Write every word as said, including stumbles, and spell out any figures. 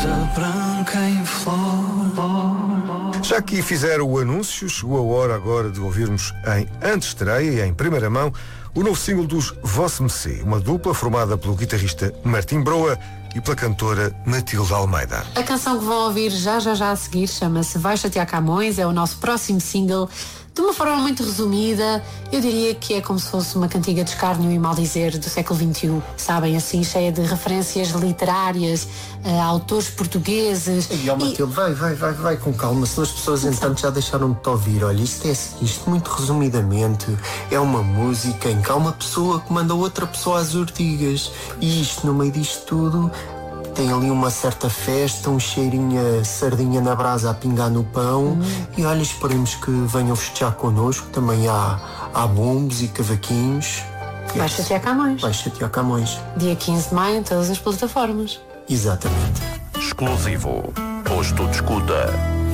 rosa branca em flor. Já que fizeram o anúncio, chegou a hora agora de ouvirmos em antestreia e em primeira mão o novo single dos Voss Mecê, uma dupla formada pelo guitarrista Martim Broa e pela cantora Matilde Almeida. A canção que vão ouvir já já já a seguir chama-se Vai Chatear Camões, é o nosso próximo single. De uma forma muito resumida, eu diria que é como se fosse uma cantiga de escárnio e maldizer do século vinte e um, sabem, assim, cheia de referências literárias, a autores portugueses. E, ó, Matilde, e... vai, vai, vai, vai com calma, senão as pessoas, entanto, já deixaram de te ouvir. Olha, isto é isto, muito resumidamente, é uma música em que há uma pessoa que manda outra pessoa às ortigas. E isto, no meio disto tudo, tem ali uma certa festa, um cheirinho a sardinha na brasa a pingar no pão. Hum. E olha, esperemos que venham festejar connosco. Também há, há bombos e cavaquinhos. Vai Chatear Camões. Vai Chatear Camões. Dia quinze de maio em todas as plataformas. Exatamente. Exclusivo. Posto de escuta.